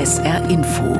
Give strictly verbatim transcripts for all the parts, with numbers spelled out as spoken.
S R Info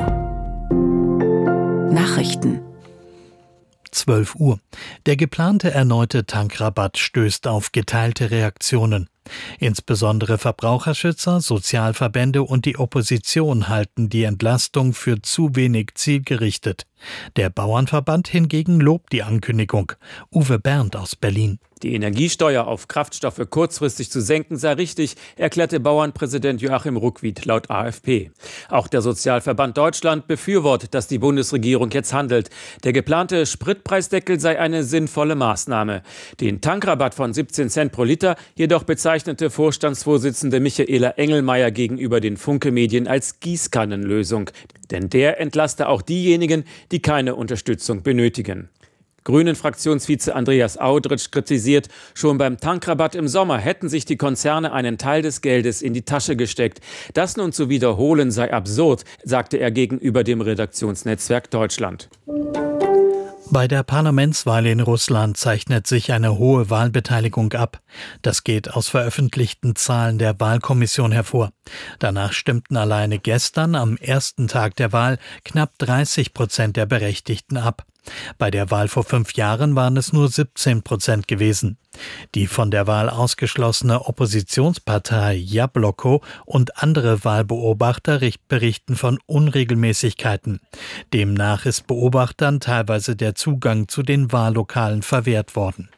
Nachrichten zwölf Uhr. Der geplante erneute Tankrabatt stößt auf geteilte Reaktionen. Insbesondere Verbraucherschützer, Sozialverbände und die Opposition halten die Entlastung für zu wenig zielgerichtet. Der Bauernverband hingegen lobt die Ankündigung. Uwe Berndt aus Berlin. Die Energiesteuer auf Kraftstoffe kurzfristig zu senken sei richtig, erklärte Bauernpräsident Joachim Ruckwied laut A F P. Auch der Sozialverband Deutschland befürwortet, dass die Bundesregierung jetzt handelt. Der geplante Spritpreisdeckel sei eine sinnvolle Maßnahme. Den Tankrabatt von siebzehn Cent pro Liter jedoch bezeichnete Vorstandsvorsitzende Michaela Engelmeier gegenüber den Funke-Medien als Gießkannenlösung. Denn der entlaste auch diejenigen, die keine Unterstützung benötigen. Grünen-Fraktionsvize Andreas Audritsch kritisiert, schon beim Tankrabatt im Sommer hätten sich die Konzerne einen Teil des Geldes in die Tasche gesteckt. Das nun zu wiederholen sei absurd, sagte er gegenüber dem Redaktionsnetzwerk Deutschland. Bei der Parlamentswahl in Russland zeichnet sich eine hohe Wahlbeteiligung ab. Das geht aus veröffentlichten Zahlen der Wahlkommission hervor. Danach stimmten alleine gestern, am ersten Tag der Wahl, knapp dreißig Prozent der Berechtigten ab. Bei der Wahl vor fünf Jahren waren es nur siebzehn Prozent gewesen. Die von der Wahl ausgeschlossene Oppositionspartei Jabloko und andere Wahlbeobachter berichten von Unregelmäßigkeiten. Demnach ist Beobachtern teilweise der Zugang zu den Wahllokalen verwehrt worden.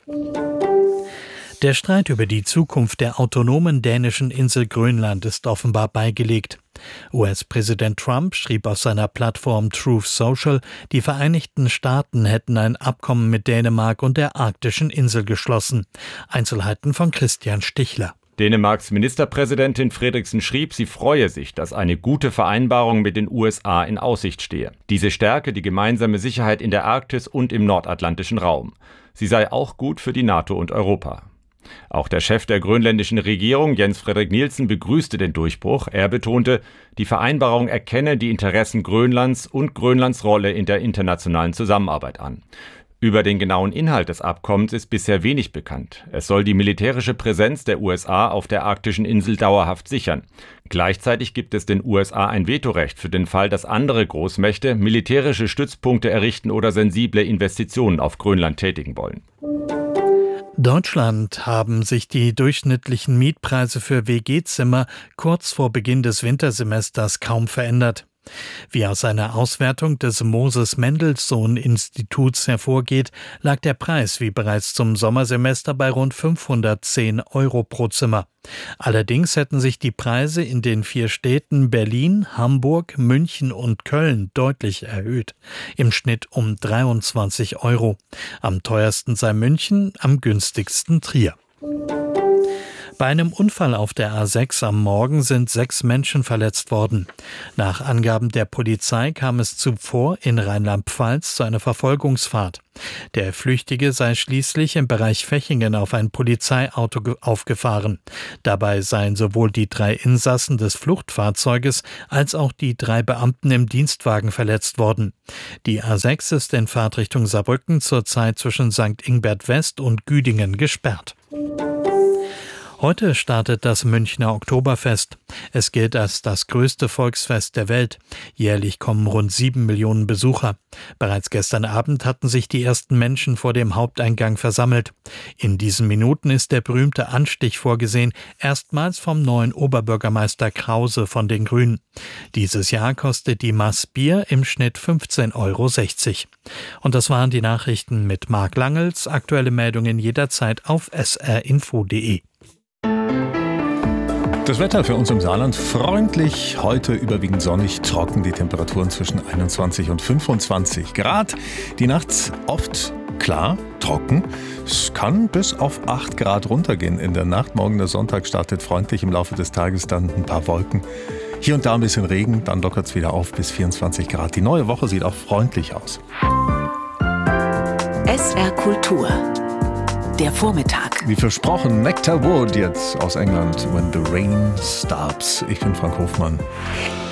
Der Streit über die Zukunft der autonomen dänischen Insel Grönland ist offenbar beigelegt. U S-Präsident Trump schrieb auf seiner Plattform Truth Social, die Vereinigten Staaten hätten ein Abkommen mit Dänemark und der arktischen Insel geschlossen. Einzelheiten von Christian Stichler. Dänemarks Ministerpräsidentin Frederiksen schrieb, sie freue sich, dass eine gute Vereinbarung mit den U S A in Aussicht stehe. Diese stärke die gemeinsame Sicherheit in der Arktis und im nordatlantischen Raum. Sie sei auch gut für die NATO und Europa. Auch der Chef der grönländischen Regierung, Jens Frederik Nielsen, begrüßte den Durchbruch. Er betonte, die Vereinbarung erkenne die Interessen Grönlands und Grönlands Rolle in der internationalen Zusammenarbeit an. Über den genauen Inhalt des Abkommens ist bisher wenig bekannt. Es soll die militärische Präsenz der U S A auf der arktischen Insel dauerhaft sichern. Gleichzeitig gibt es den U S A ein Vetorecht für den Fall, dass andere Großmächte militärische Stützpunkte errichten oder sensible Investitionen auf Grönland tätigen wollen. Deutschland haben sich die durchschnittlichen Mietpreise für W G-Zimmer kurz vor Beginn des Wintersemesters kaum verändert. Wie aus einer Auswertung des Moses-Mendelssohn-Instituts hervorgeht, lag der Preis wie bereits zum Sommersemester bei rund fünfhundertzehn Euro pro Zimmer. Allerdings hätten sich die Preise in den vier Städten Berlin, Hamburg, München und Köln deutlich erhöht. Im Schnitt um dreiundzwanzig Euro. Am teuersten sei München, am günstigsten Trier. Bei einem Unfall auf der A sechs am Morgen sind sechs Menschen verletzt worden. Nach Angaben der Polizei kam es zuvor in Rheinland-Pfalz zu einer Verfolgungsfahrt. Der Flüchtige sei schließlich im Bereich Fechingen auf ein Polizeiauto aufgefahren. Dabei seien sowohl die drei Insassen des Fluchtfahrzeuges als auch die drei Beamten im Dienstwagen verletzt worden. Die A sechs ist in Fahrtrichtung Saarbrücken zurzeit zwischen Sankt Ingbert West und Güdingen gesperrt. Heute startet das Münchner Oktoberfest. Es gilt als das größte Volksfest der Welt. Jährlich kommen rund sieben Millionen Besucher. Bereits gestern Abend hatten sich die ersten Menschen vor dem Haupteingang versammelt. In diesen Minuten ist der berühmte Anstich vorgesehen, erstmals vom neuen Oberbürgermeister Krause von den Grünen. Dieses Jahr kostet die Maß Bier im Schnitt fünfzehn Euro sechzig. Und das waren die Nachrichten mit Marc Langels. Aktuelle Meldungen jederzeit auf s r info punkt d e. Das Wetter für uns im Saarland freundlich, heute überwiegend sonnig, trocken, die Temperaturen zwischen einundzwanzig und fünfundzwanzig Grad. Die Nacht oft klar, trocken. Es kann bis auf acht Grad runtergehen in der Nacht. Morgen der Sonntag startet freundlich, im Laufe des Tages dann ein paar Wolken. Hier und da ein bisschen Regen, dann lockert es wieder auf bis vierundzwanzig Grad. Die neue Woche sieht auch freundlich aus. S R Kultur. Der Vormittag. Wie versprochen, Nectar Wood jetzt aus England. When the Rain Stops. Ich bin Frank Hofmann.